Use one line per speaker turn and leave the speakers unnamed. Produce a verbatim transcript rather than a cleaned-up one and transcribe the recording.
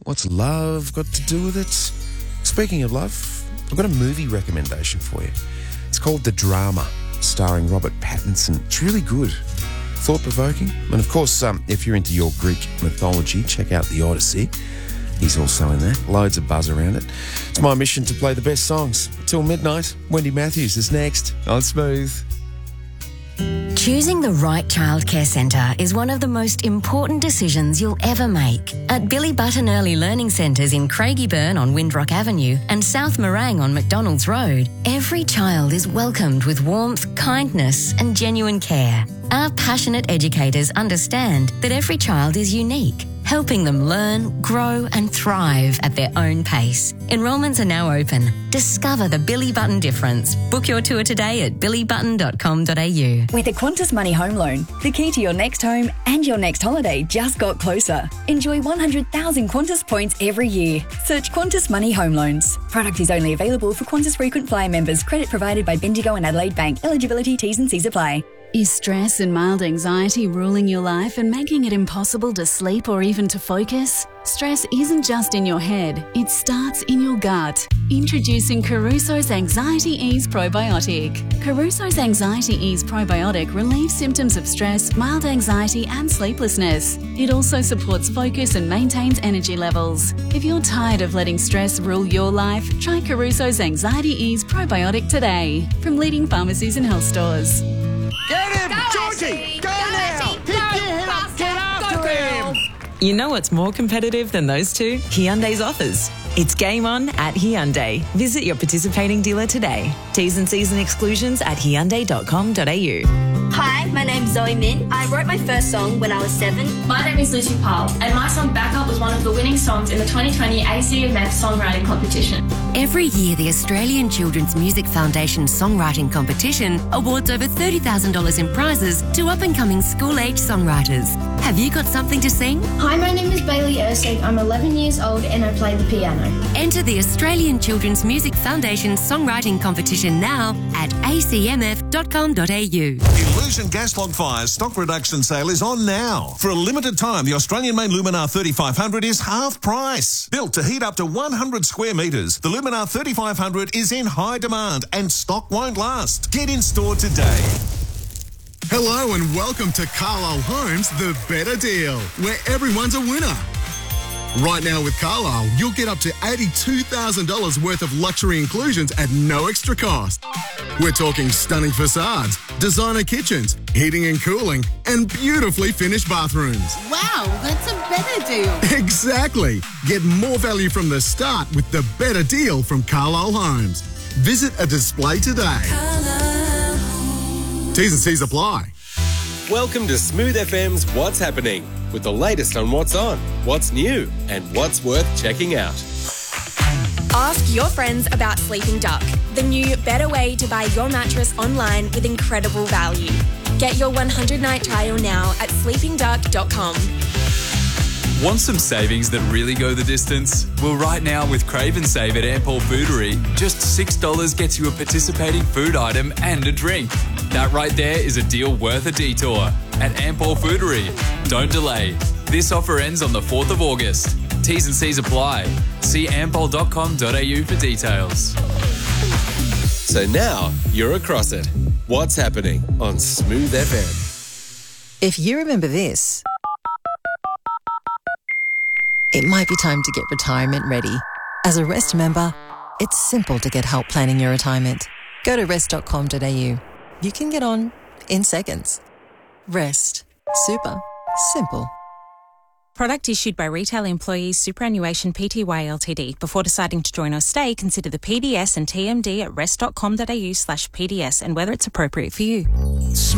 What's love got to do with it? Speaking of love, I've got a movie recommendation for you. It's called The Drama, starring Robert Pattinson. It's really good, thought-provoking. And of course, um, if you're into your Greek mythology, check out The Odyssey. He's also in there. Loads of buzz around it. It's my mission to play the best songs. Till midnight, Wendy Matthews is next on Smooth.
Choosing the right childcare centre is one of the most important decisions you'll ever make. At Billy Button Early Learning Centres in Craigieburn on Windrock Avenue and South Morang on McDonald's Road, every child is welcomed with warmth, kindness and genuine care. Our passionate educators understand that every child is unique, helping them learn, grow and thrive at their own pace. Enrolments are now open. Discover the Billy Button difference. Book your tour today at billy button dot com dot a u.
With a Qantas Money Home Loan, the key to your next home and your next holiday just got closer. Enjoy one hundred thousand Qantas points every year. Search Qantas Money Home Loans. Product is only available for Qantas Frequent Flyer members. Credit provided by Bendigo and Adelaide Bank. Eligibility, T's and C's apply.
Is stress and mild anxiety ruling your life and making it impossible to sleep or even to focus? Stress isn't just in your head, it starts in your gut. Introducing Caruso's Anxiety Ease Probiotic. Caruso's Anxiety Ease Probiotic relieves symptoms of stress, mild anxiety and sleeplessness. It also supports focus and maintains energy levels. If you're tired of letting stress rule your life, try Caruso's Anxiety Ease Probiotic today from leading pharmacies and health stores.
Get him! Go Georgie! Ashley. Go, go now! Ashley. Pick go, your head up! Get after go, him!
You know what's more competitive than those two? Hyundai's offers. It's game on at Hyundai. Visit your participating dealer today. T's and C's and exclusions at hyundai dot com dot a u.
Hi, my name's Zoe Min. I wrote my first song when I was seven.
My name is Lucy Powell, and my song Back Up was one of the winning songs in the twenty twenty A C M F Songwriting Competition.
Every year, the Australian Children's Music Foundation Songwriting Competition awards over thirty thousand dollars in prizes to up-and-coming school-age songwriters. Have you got something to sing?
Hi, my name is Bailey Ersing. I'm eleven years old and I play the piano.
Enter the Australian Children's Music Foundation Songwriting Competition now at a c m f dot com dot a u.
Illusion Gas Log Fire's stock reduction sale is on now. For a limited time, the Australian-made Luminar thirty-five hundred is half price. Built to heat up to one hundred square metres, the Luminar thirty-five hundred is in high demand and stock won't last. Get in store today.
Hello and welcome to Carlisle Homes, the better deal, where everyone's a winner. Right now with Carlisle, you'll get up to eighty-two thousand dollars worth of luxury inclusions at no extra cost. We're talking stunning facades, designer kitchens, heating and cooling, and beautifully finished bathrooms.
Wow, that's a better deal.
Exactly. Get more value from the start with the better deal from Carlisle Homes. Visit a display today. T's and C's apply.
Welcome to Smooth F M's What's Happening, with the latest on what's on, what's new, and what's worth checking out.
Ask your friends about Sleeping Duck, the new better way to buy your mattress online with incredible value. Get your one hundred night trial now at sleeping duck dot com.
Want some savings that really go the distance? Well, right now with Crave and Save at Ampol Foodery, just six dollars gets you a participating food item and a drink. That right there is a deal worth a detour. At Ampol Foodery, don't delay. This offer ends on the fourth of August. T's and C's apply. See ampol dot com dot a u for details.
So now you're across it. What's happening on Smooth F M?
If you remember this, it might be time to get retirement ready. As a Rest member, it's simple to get help planning your retirement. Go to rest dot com dot a u. You can get on in seconds. Rest. Super. Simple.
Product issued by Retail Employees Superannuation Pty Ltd. Before deciding to join or stay, consider the P D S and T M D at rest dot com dot a u slash P D S and whether it's appropriate for you.